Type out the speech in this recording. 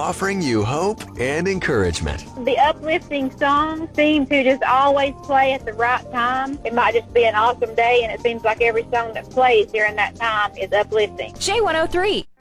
offering you hope and encouragement. The uplifting songs seem to just always play at the right time. It might just be an awesome day, and it seems like every song that plays during that time is uplifting. J103.